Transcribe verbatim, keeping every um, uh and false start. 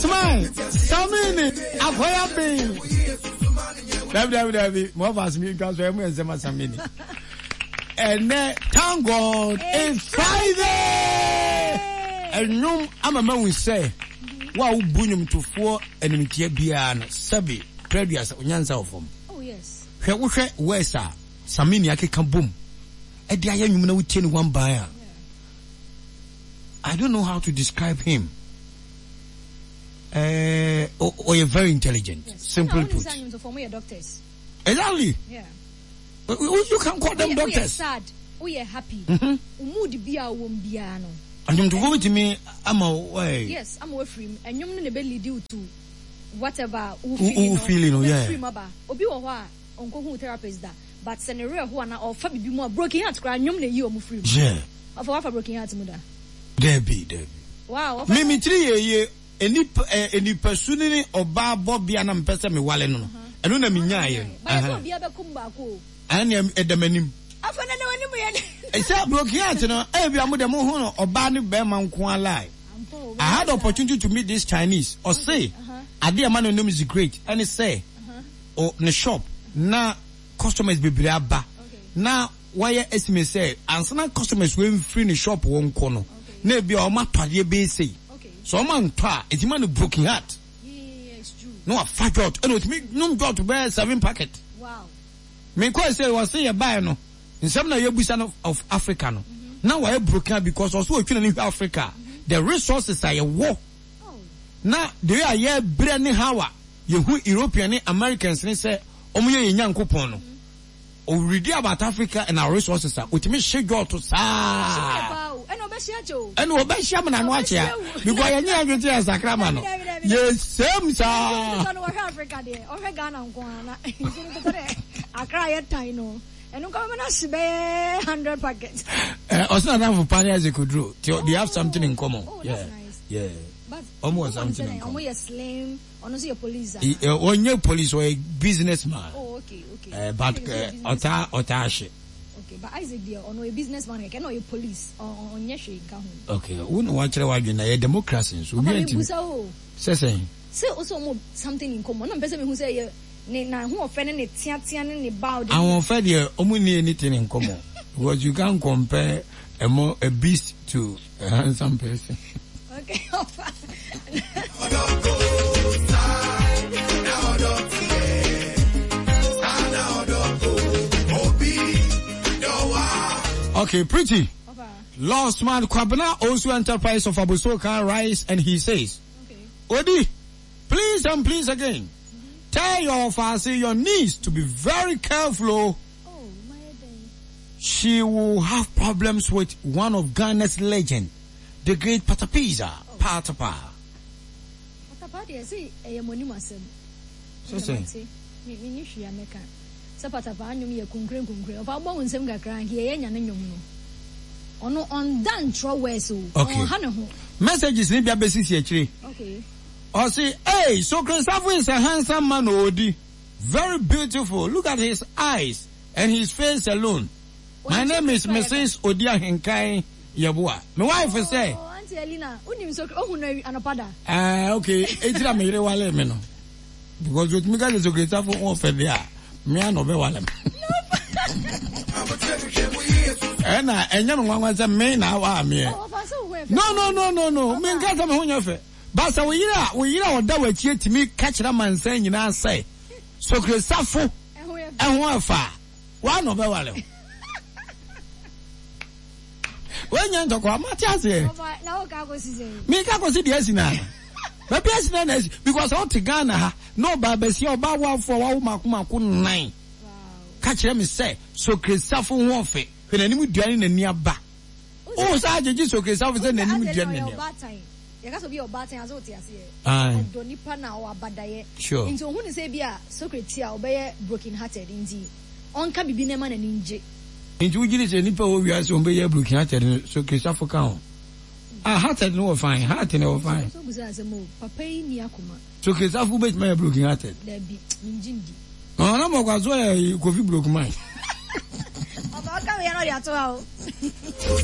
Osman, Samini, Akoya Pin. David, David, David, more of us, me, because we are Samini. And then, thank God, it's Friday! And no, I'm a man we say, wow, bunum to four enemy Bian, Sabi, previous, Unyansa of them. Oh, yes. Where, sir, Samini, I can boom. A dear young man with ten one buyer. I don't know how to describe him. Uh, or, or you're very intelligent. Yes. Simple put. Doctors. Exactly. Yeah. You can call them doctors. We are sad. We are happy. Mood be our womb piano. And you to go with me, I'm away. Yes, I'm away from him. And you know belly due to whatever who feeling. Yeah. Obi wa uncle who therapist that. But scenario who are now or fabi be more broken heart cry nyom na you free. Yeah. Of what broken heart muda. Debbie, Debbie. Wow. Mimi three ye any any person or bar Bobby and I'm person me wale no. I don't know me nya. But Bobby abekum ba ko. I am edemanim. Afana no anim ye. I said broken heart no e bia mo dem ho no oba ne be man ko alai. I had the opportunity to meet this Chinese or say ade man no name is great and he say or in the shop na customers be aba. Na why estimate say answer na customers when free in the shop won kono. Na bia o ma tode be say. So man twa it man broken heart. Yeah, it's true. No a fat out and with me no got to buy seven packet. Wow. Me quite say was say buy no. In some na yebusan of, of Africa no. Mm-hmm. Now why broken because also if in Africa mm-hmm. the resources are a war. Oh. Now they are here brand hawa. You who European Americans ni say omo ye nyankopon no. O read about Africa and our resources are with me schedule to sa. And obeshia and obeshia man watch ya because you nya get as akrama no. Yes, same sir. Africa there. Or Ghana nko na. Akra ye time no. And come na sibe one hundred packets. Eh, also na for party as you could do. They have something in common. Oh, yeah. That's nice. Yeah. But almost something in common. Almost slim. Honestly, a police. On your police or a businessman. Oh, okay, okay. Uh, but ota otashi. Okay, but Isaac dear, on a businessman, I cannot a police or on your shake. Okay, we know what you're doing. A democracy. So we say saying. Say also something in common. I'm person who say. Na who offending it tia tia ni bow. I won't offend you only anything in common. Because you can't compare a more a beast to a handsome person. Okay. Okay, pretty. Lost man Kwabena also enterprise of Abusoka Rice and he says, okay. Odi, please and please again. Tell your Fasi your niece to be very careful. Oh, my day. She will have problems with one of Ghana's legend, the great Patapisa, oh. Patapa. Patapa, I say, I am on you. So say, me, me, you should make so Patapa, you me a concrete concrete. Of our bones, I'm going to cry here, and you know. On on done, throw away so. Okay. Messages need be basis here. Okay. Or say, hey, so Christopher is a handsome man, Odi. Very beautiful. Look at his eyes and his face alone. Well, my name is Missus Odia Henkai Yabua. My wife is say. Oh, Auntie Elena, unim so oh no anapada. Ah, okay. Etira me wale me no. Because with me guys so Christopher on for there. Me no be wale. And I and you want to me now wa me. No, no, no, no, no. Me nka me ho nyafe. Basa we yira we yira oda wa chie timi catch that man say nyina say so Christopher ehun afa wa no be wale when you talk about ase na o ka go si say me ka go si dey asi na ba bi asi na because all to Ghana ha no ba be si oba wa for wa makuma ko nine wow catch me say so Christopher hu ofe hwe na nimu duane na ni aba o sa ajeji so Christopher say na nimu duane na ni yakaso bi obatan aso ti ase e do nipa na o abadaye sure nti ohun ni say bia secret a obeye broken hearted nti onka bibi na ma na ninje nti ugiri se nipa o wi ase obeye broken hearted so Christopher kan ah hearted no fine heart no fine so buza ase mo papa yi ni akoma so Christopher be my broken hearted da bi ninjindi oh na mo kwa so e kofi broken mind baba ka we na ya to ha o